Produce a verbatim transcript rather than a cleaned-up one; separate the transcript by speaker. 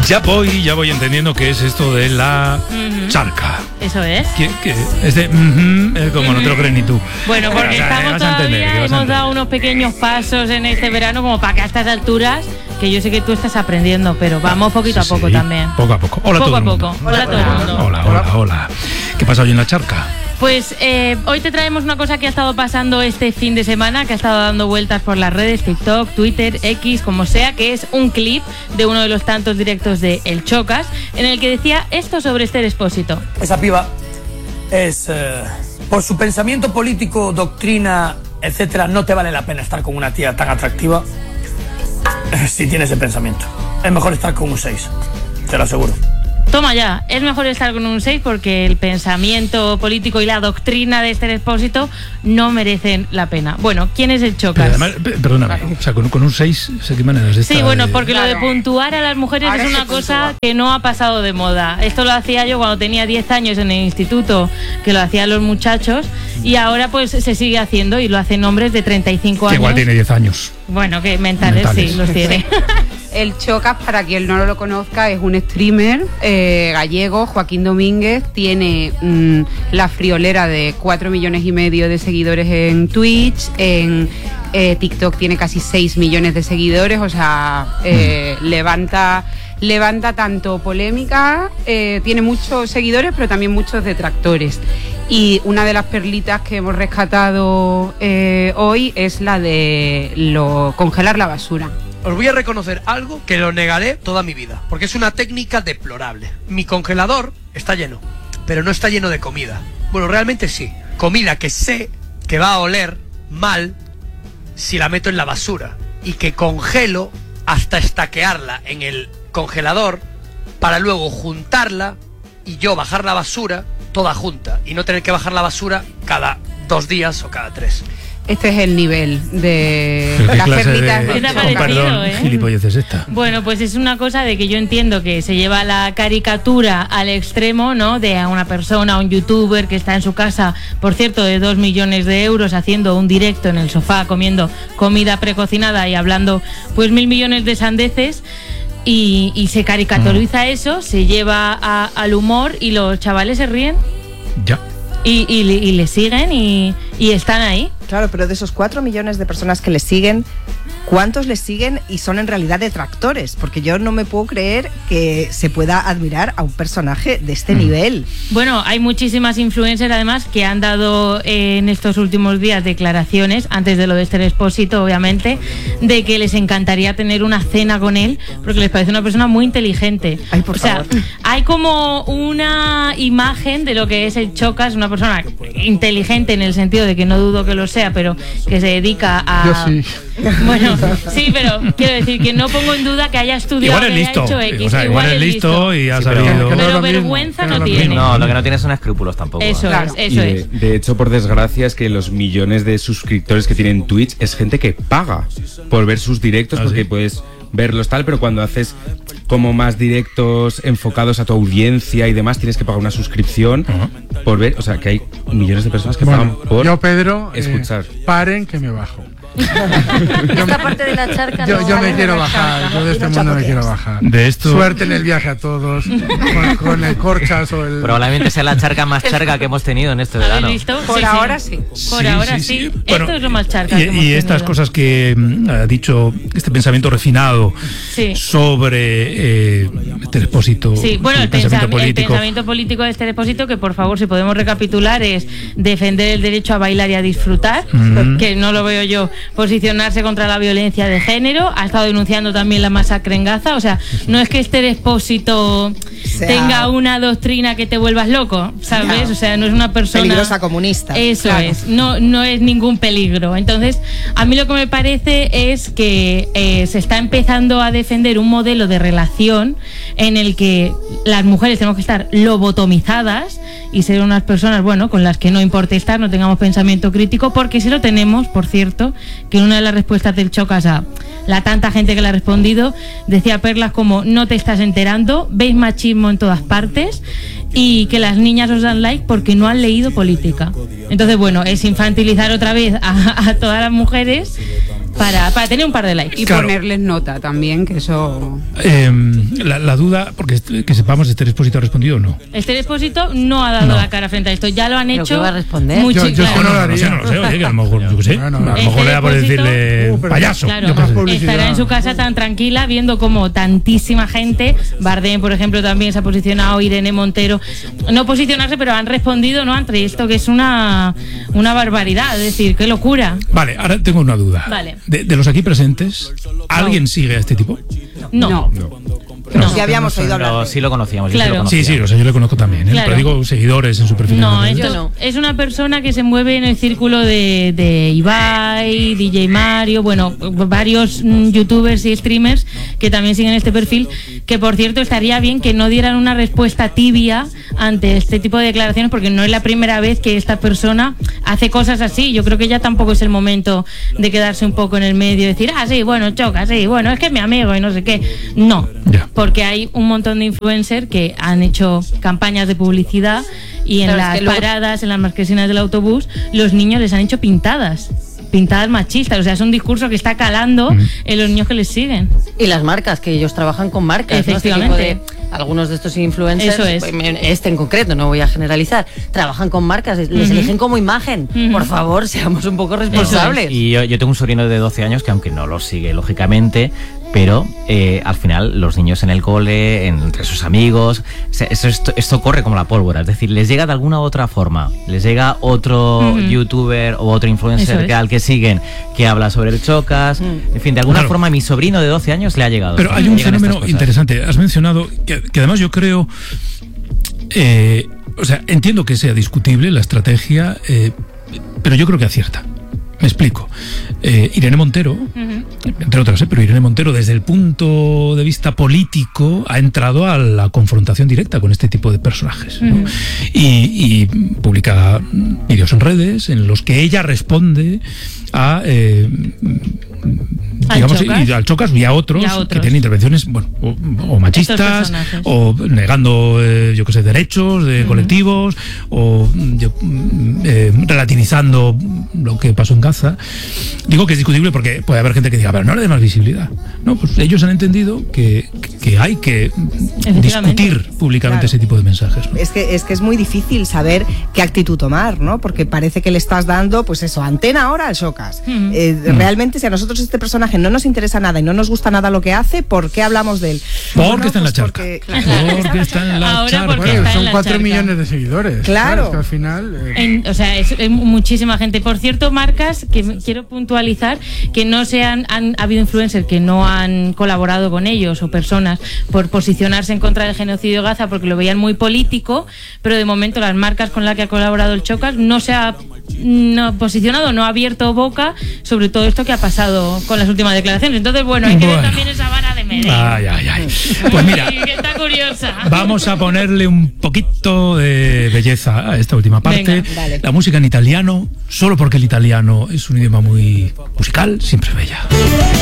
Speaker 1: Ya voy, ya voy entendiendo qué es esto de la
Speaker 2: Uh-huh.
Speaker 1: charca.
Speaker 2: Eso es.
Speaker 1: ¿Qué, qué? Es de, uh-huh, es como uh-huh. no te lo crees ni tú.
Speaker 2: Bueno, porque
Speaker 1: o sea,
Speaker 2: estamos
Speaker 1: todavía,
Speaker 2: entender, hemos dado unos pequeños pasos en este verano como para que a estas alturas, que yo sé que tú estás aprendiendo, pero vamos poquito
Speaker 1: sí,
Speaker 2: a poco
Speaker 1: sí,
Speaker 2: también.
Speaker 1: Poco a poco. Hola
Speaker 2: poco
Speaker 1: todo
Speaker 2: a
Speaker 1: el
Speaker 2: poco.
Speaker 1: mundo.
Speaker 2: Hola, hola a todo el mundo.
Speaker 1: Hola, hola, hola. ¿Qué pasa hoy en la charca?
Speaker 2: Pues eh, hoy te traemos una cosa que ha estado pasando este fin de semana, que ha estado dando vueltas por las redes, TikTok, Twitter, X, como sea, que es un clip de uno de los tantos directos de El Chocas, en el que decía esto sobre Esther Expósito.
Speaker 3: Esa piba es, eh, por su pensamiento político, doctrina, etcétera, no te vale la pena estar con una tía tan atractiva eh, si tienes ese pensamiento. Es mejor estar con un seis, te lo aseguro.
Speaker 2: Toma ya, es mejor estar con un seis porque el pensamiento político y la doctrina de Esther Expósito no merecen la pena. Bueno, ¿quién es El Chocas?
Speaker 1: Además, perdóname, o sea, con, con un seis, ¿sé qué manera es esta?
Speaker 2: Sí, bueno,
Speaker 1: de...
Speaker 2: porque
Speaker 4: claro.
Speaker 2: lo de puntuar a las mujeres
Speaker 4: Ahora
Speaker 2: es una cosa que no ha pasado de moda. Esto lo hacía yo cuando tenía diez años en el instituto, que lo hacían los muchachos, y ahora pues se sigue haciendo y lo hacen hombres de treinta y cinco
Speaker 1: que
Speaker 2: años.
Speaker 1: igual tiene diez años.
Speaker 2: Bueno, que mentales,
Speaker 1: Mentales.
Speaker 2: sí, los tiene.
Speaker 4: El Chocas, para quien no lo conozca, es un streamer eh, gallego, Joaquín Domínguez. Tiene mmm, la friolera de cuatro millones y medio de seguidores en Twitch. En eh, TikTok tiene casi seis millones de seguidores. O sea, eh, mm. levanta, levanta tanto polémica, eh, tiene muchos seguidores, pero también muchos detractores. Y una de las perlitas que hemos rescatado eh, hoy es la de lo, congelar la basura.
Speaker 5: Os voy a reconocer algo que lo negaré toda mi vida, porque es una técnica deplorable. Mi congelador está lleno, pero no está lleno de comida. Bueno, realmente sí. Comida que sé que va a oler mal si la meto en la basura y que congelo hasta estaquearla en el congelador para luego juntarla y yo bajar la basura toda junta y no tener que bajar la basura cada dos días o cada tres.
Speaker 4: Este es el nivel de
Speaker 1: ¿Pero qué
Speaker 4: las
Speaker 1: clase
Speaker 4: perlitas
Speaker 1: de,
Speaker 2: ¿Qué te ha
Speaker 4: del
Speaker 1: con
Speaker 4: Chocas.
Speaker 2: parecido,
Speaker 1: perdón,
Speaker 2: eh?
Speaker 1: gilipollez es esta?
Speaker 2: Bueno, pues es una cosa de que yo entiendo que se lleva la caricatura al extremo, ¿no? De a una persona, un youtuber que está en su casa, por cierto, de dos millones de euros, haciendo un directo en el sofá, comiendo comida precocinada y hablando pues mil millones de sandeces. Y, y se caricaturiza mm. eso, se lleva a, al humor y los chavales se ríen.
Speaker 1: Ya.
Speaker 2: Y, y, y le siguen y, y están ahí.
Speaker 6: Claro, pero de esos cuatro millones de personas que le siguen, ¿cuántos le siguen y son en realidad detractores? Porque yo no me puedo creer que se pueda admirar a un personaje de este mm. nivel.
Speaker 2: Bueno, hay muchísimas influencers además que han dado eh, en estos últimos días declaraciones, antes de lo de Esther Expósito obviamente, de que les encantaría tener una cena con él porque les parece una persona muy inteligente.
Speaker 6: Ay, por
Speaker 2: o sea,
Speaker 6: favor.
Speaker 2: hay como una imagen de lo que es El Chocas, una persona inteligente en el sentido de que no dudo que lo sea, pero que se dedica a...
Speaker 7: Yo sí.
Speaker 2: Bueno, sí, pero quiero decir que no pongo en duda que haya estudiado,
Speaker 1: Igual es
Speaker 2: que
Speaker 1: listo.
Speaker 2: haya hecho X.
Speaker 1: O sea, igual, igual es listo y ha
Speaker 7: Sí,
Speaker 1: sabido...
Speaker 7: pero,
Speaker 2: Pero
Speaker 7: no
Speaker 2: vergüenza
Speaker 7: mismo,
Speaker 2: no
Speaker 7: no
Speaker 2: tiene.
Speaker 8: No, lo que no tiene son escrúpulos tampoco.
Speaker 2: Eso
Speaker 4: Claro.
Speaker 2: es, eso
Speaker 9: y de,
Speaker 2: es.
Speaker 9: de hecho, por desgracia, es que los millones de suscriptores que tienen Twitch es gente que paga por ver sus directos,
Speaker 1: ¿Ah,
Speaker 9: porque
Speaker 1: sí?
Speaker 9: puedes verlos tal, pero cuando haces como más directos enfocados a tu audiencia y demás, tienes que pagar una suscripción uh-huh. por ver, o sea, que hay millones de personas que
Speaker 7: Bueno,
Speaker 9: pagan por
Speaker 7: yo, Pedro,
Speaker 9: escuchar.
Speaker 7: Eh, paren que me bajo.
Speaker 10: Esta parte de la charca
Speaker 7: Yo,
Speaker 10: no
Speaker 7: yo
Speaker 10: vale
Speaker 7: me quiero
Speaker 10: la
Speaker 7: bajar,
Speaker 10: charca,
Speaker 7: yo de
Speaker 10: ¿no?
Speaker 7: este
Speaker 10: Y no
Speaker 7: mundo me
Speaker 10: chapoteas.
Speaker 7: quiero bajar.
Speaker 1: De esto...
Speaker 7: Suerte en el viaje a todos, con, con el corchas o el...
Speaker 8: Probablemente sea la charca más charca que hemos tenido en este verano.
Speaker 2: ¿Habéis visto?
Speaker 4: Por
Speaker 2: Sí,
Speaker 4: ahora
Speaker 2: sí.
Speaker 4: sí.
Speaker 2: Por
Speaker 1: Sí,
Speaker 2: ahora
Speaker 1: sí,
Speaker 2: sí.
Speaker 1: sí.
Speaker 2: Esto
Speaker 1: Bueno,
Speaker 2: es lo más charca
Speaker 1: y,
Speaker 2: que hemos
Speaker 1: y estas
Speaker 2: tenido.
Speaker 1: cosas que mm, ha dicho, este pensamiento refinado
Speaker 2: Sí.
Speaker 1: sobre eh, este Expósito,
Speaker 2: Sí, bueno,
Speaker 1: el
Speaker 2: el,
Speaker 1: pensamiento
Speaker 2: pensami-
Speaker 1: político.
Speaker 2: el pensamiento político de Esther Expósito, que por favor, si podemos recapitular, es defender el derecho a bailar y a disfrutar,
Speaker 1: Mm.
Speaker 2: que no lo veo yo, posicionarse contra la violencia de género, ha estado denunciando también la masacre en Gaza, o sea, no es que Esther Expósito
Speaker 6: sea,
Speaker 2: tenga una doctrina que te vuelvas loco, ¿sabes?
Speaker 6: Ya.
Speaker 2: O sea, no es una persona...
Speaker 6: Peligrosa comunista.
Speaker 2: Eso
Speaker 6: Claro.
Speaker 2: es, no, no es ningún peligro. Entonces, a mí lo que me parece es que eh, se está empezando a defender un modelo de relación en el que las mujeres tenemos que estar lobotomizadas y ser unas personas, bueno, con las que no importe estar, no tengamos pensamiento crítico, porque si lo tenemos, por cierto, que en una de las respuestas del Chocas a la tanta gente que le ha respondido, decía perlas como: no te estás enterando, veis machismo en todas partes, y que las niñas os dan like porque no han leído política. Entonces, bueno, es infantilizar otra vez a, a todas las mujeres para, para tener un par de likes.
Speaker 4: Y
Speaker 1: Claro.
Speaker 4: ponerles nota también, que eso...
Speaker 1: Eh, la, la duda, porque est- que sepamos, ¿este Expósito ha respondido o no?
Speaker 2: Este Expósito no ha dado
Speaker 1: No.
Speaker 2: la cara frente a esto. Ya lo han
Speaker 10: ¿Pero
Speaker 2: hecho.
Speaker 10: qué va a responder?
Speaker 2: mucho-
Speaker 7: Yo- yo
Speaker 2: claro.
Speaker 7: no lo
Speaker 1: No, no sé,
Speaker 7: haría.
Speaker 1: no lo sé, oye, que a lo mejor, yo qué sé,
Speaker 7: Bueno,
Speaker 1: a lo
Speaker 7: este
Speaker 1: mejor le da por
Speaker 2: Expósito-
Speaker 1: decirle
Speaker 7: Uh, pero-
Speaker 1: payaso.
Speaker 2: Claro,
Speaker 1: yo qué
Speaker 7: más
Speaker 1: sé.
Speaker 7: publicidad.
Speaker 2: estará en su casa tan tranquila viendo como tantísima gente, Bardem por ejemplo también se ha posicionado, Irene Montero, no posicionarse pero han respondido no ante esto que es una, una barbaridad, es decir, qué locura.
Speaker 1: Vale, ahora tengo una duda.
Speaker 2: Vale.
Speaker 1: De, de los aquí presentes, ¿alguien sigue a este tipo?
Speaker 2: No,
Speaker 4: No.
Speaker 6: No, sí habíamos oído hablar.
Speaker 8: Pero
Speaker 6: de
Speaker 8: sí lo conocíamos. yo
Speaker 2: Claro.
Speaker 8: sí lo
Speaker 1: Sí,
Speaker 8: conocía.
Speaker 1: sí, o sea, yo le conozco también, ¿eh?
Speaker 2: Claro.
Speaker 1: Pero digo seguidores en su perfil.
Speaker 2: no,
Speaker 1: en redes.
Speaker 2: esto
Speaker 10: Yo no.
Speaker 2: es una persona que se mueve en el círculo de, de Ibai, D J Mario, bueno, varios mm, youtubers y streamers que también siguen este perfil, que por cierto estaría bien que no dieran una respuesta tibia ante este tipo de declaraciones porque no es la primera vez que esta persona hace cosas así. Yo creo que ya tampoco es el momento de quedarse un poco en el medio y decir, ah, sí, bueno, choca, sí, bueno, es que es mi amigo y no sé qué. No,
Speaker 1: Ya.
Speaker 2: porque hay un montón de influencers que han hecho campañas de publicidad y en
Speaker 10: Claro, es
Speaker 2: las
Speaker 10: que luego-
Speaker 2: paradas, en las marquesinas del autobús, los niños les han hecho pintadas. Pintadas machistas, o sea, es un discurso que está calando en los niños que les siguen.
Speaker 10: Y las marcas, que ellos trabajan con marcas, ¿no? Este tipo
Speaker 2: Efectivamente.
Speaker 10: de, algunos de estos influencers,
Speaker 2: Eso es.
Speaker 10: este en concreto, no voy a generalizar, trabajan con marcas, les
Speaker 2: Ujú.
Speaker 10: eligen como imagen.
Speaker 2: Ujú.
Speaker 10: Por favor, seamos un poco responsables.
Speaker 8: Y yo, yo tengo un sobrino de doce años que aunque no lo sigue, lógicamente, pero eh, al final los niños en el cole, en- entre sus amigos, se- eso, esto, esto corre como la pólvora, es decir, les llega de alguna u otra forma, les llega otro
Speaker 2: Ujú.
Speaker 8: youtuber o otro
Speaker 2: Eso
Speaker 8: influencer
Speaker 2: es.
Speaker 8: que, al que siguen, que habla sobre el chocas, en fin, de alguna
Speaker 1: Claro.
Speaker 8: forma a mi sobrino de doce años le ha llegado.
Speaker 1: Pero hay
Speaker 8: Le
Speaker 1: un
Speaker 8: llegan estas
Speaker 1: fenómeno
Speaker 8: cosas.
Speaker 1: interesante. Has mencionado que, que además yo creo, eh, o sea, entiendo que sea discutible la estrategia, eh, pero yo creo que acierta. Me explico. Eh, Irene Montero, entre otras, eh, pero Irene Montero desde el punto de vista político ha entrado a la confrontación directa con este tipo de personajes, ¿no? y, y publica vídeos en redes en los que ella responde a eh,
Speaker 2: Al
Speaker 1: digamos
Speaker 2: Chocas.
Speaker 1: y al Chocas y a otros,
Speaker 2: Y a
Speaker 1: que
Speaker 2: otros.
Speaker 1: tienen intervenciones bueno o, o
Speaker 2: Estos
Speaker 1: machistas
Speaker 2: personajes.
Speaker 1: o negando eh, yo qué sé derechos de colectivos o mm, yo, mm, eh, relativizando lo que pasó en Gaza. Digo que es discutible porque puede haber gente que diga pero no le dé más visibilidad. No, pues ellos han entendido que, que hay que
Speaker 2: Efectivamente.
Speaker 1: discutir públicamente
Speaker 6: Claro.
Speaker 1: ese tipo de mensajes, ¿no?
Speaker 6: Es que, es que es muy difícil saber qué actitud tomar, ¿no? Porque parece que le estás dando, pues eso, antena ahora al Chocas.
Speaker 2: Mm.
Speaker 6: Eh, realmente, si a nosotros este personaje no nos interesa nada y no nos gusta nada lo que hace, ¿por qué hablamos de él?
Speaker 1: Porque
Speaker 6: Bueno,
Speaker 1: está en la
Speaker 6: pues
Speaker 1: charca.
Speaker 6: porque-
Speaker 1: Porque está en la
Speaker 2: Ahora
Speaker 1: charca.
Speaker 2: porque
Speaker 7: Bueno,
Speaker 2: está en
Speaker 7: son
Speaker 2: la
Speaker 7: cuatro
Speaker 2: charca.
Speaker 7: millones de seguidores.
Speaker 6: Claro.
Speaker 7: Es que al final... eh,
Speaker 2: En- o sea, es, es muchísima gente. Por cierto, marcas que m- quiero puntualizar que no se han, han ha habido influencers que no han colaborado con ellos o personas por posicionarse en contra del genocidio de Gaza porque lo veían muy político, pero de momento las marcas con las que ha colaborado el Chocas no se ha no posicionado, no ha abierto boca sobre todo esto que ha pasado con las últimas declaraciones. Entonces, bueno, hay que ver
Speaker 1: Bueno.
Speaker 2: también esa vara de medir.
Speaker 1: Ay, ay, ay. Pues mira,
Speaker 2: Que está curiosa.
Speaker 1: vamos a ponerle un poquito de belleza a esta última parte.
Speaker 2: Venga,
Speaker 6: vale.
Speaker 1: La música en italiano, solo porque el italiano es un idioma muy musical, siempre es bella.